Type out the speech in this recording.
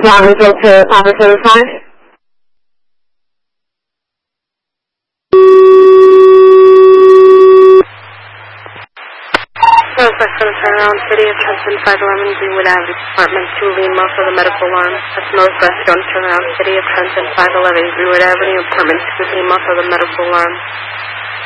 Lawrenceville to Office 75. Northwest going to turn around, City of Trenton, 511 Greenwood Avenue, Department 2, Lima for the medical alarm. That's Northwest going to turn around, City of Trenton, 511 Greenwood Avenue, Apartment 2, Lima for the medical alarm.